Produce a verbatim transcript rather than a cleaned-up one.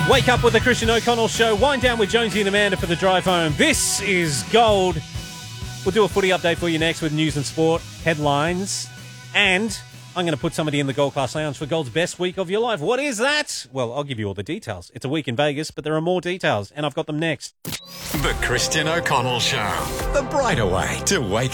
Wake up with the Christian O'Connell Show. Wind down with Jonesy and Amanda for the drive home. This is Gold. We'll do a footy update for you next with news and sport, headlines, and I'm going to put somebody in the Gold Class Lounge for Gold's best week of your life. What is that? Well, I'll give you all the details. It's a week in Vegas, but there are more details, and I've got them next. The Christian O'Connell Show. The brighter way to wake